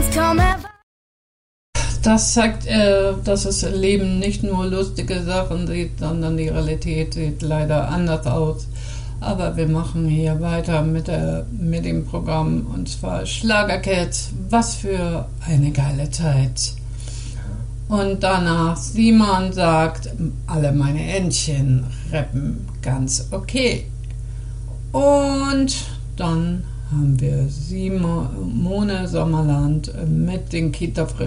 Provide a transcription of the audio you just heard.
Das zeigt, dass das Leben nicht nur lustige Sachen sieht, sondern die Realität sieht leider anders aus. Aber wir machen hier weiter mit dem Programm, und zwar Schlagercats. Was für eine geile Zeit. Und danach Simon sagt, alle meine Entchen rappen ganz okay. Und dann haben wir Simone Sommerland mit den Kita